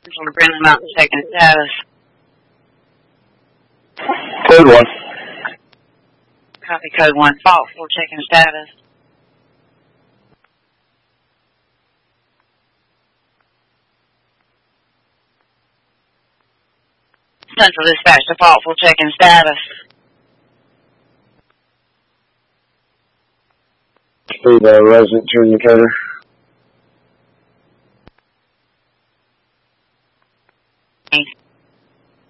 Central to Brindley Mountain checking status. Code 1. Copy code 1. Fault 4 checking status. Central dispatch to Fault 4 checking status. Speed resident to indicator.